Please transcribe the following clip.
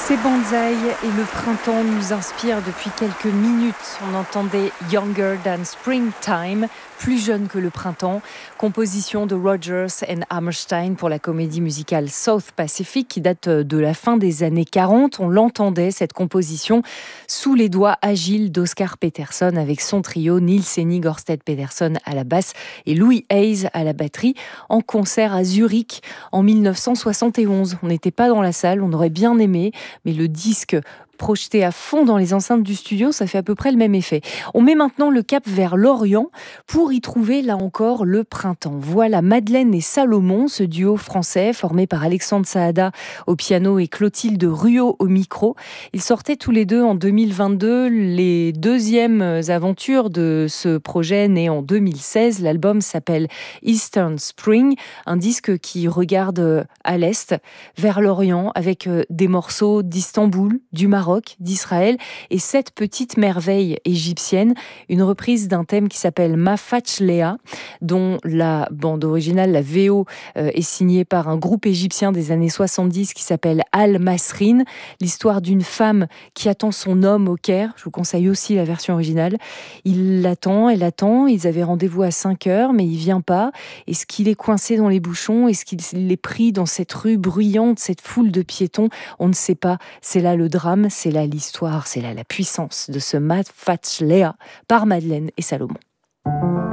Ces bonsaïs et le printemps nous inspirent depuis quelques minutes. On entendait Younger Than Springtime, plus jeune que le printemps, composition de Rodgers and Hammerstein pour la comédie musicale South Pacific qui date de la fin des années 40. On l'entendait, cette composition, sous les doigts agiles d'Oscar Peterson avec son trio Nils Henning Ørsted Pedersen à la basse et Louis Hayes à la batterie en concert à Zurich en 1971. On n'était pas dans la salle, on aurait bien aimé, mais le disque projeté à fond dans les enceintes du studio, ça fait à peu près le même effet. On met maintenant le cap vers l'Orient pour y trouver, là encore, le printemps. Voilà Madeleine et Salomon, ce duo français formé par Alexandre Saada au piano et Clotilde Ruot au micro. Ils sortaient tous les deux en 2022 les deuxièmes aventures de ce projet né en 2016. L'album s'appelle Eastern Spring, un disque qui regarde à l'Est, vers l'Orient, avec des morceaux d'Istanbul, du Maroc, d'Israël et 7 petites merveilles égyptiennes. Une reprise d'un thème qui s'appelle Ma Fatch Léa, dont la bande originale, la VO, est signée par un groupe égyptien des années 70 qui s'appelle Al Masrin. L'histoire d'une femme qui attend son homme au Caire. Je vous conseille aussi la version originale. Il l'attend, elle attend. Ils avaient rendez-vous à 5h, mais il vient pas. Est-ce qu'il est coincé dans les bouchons? Est-ce qu'il est pris dans cette rue bruyante, cette foule de piétons? On ne sait pas. C'est là le drame, c'est là l'histoire, c'est là la puissance de ce Ma Fatch Léa par Madeleine et Salomon.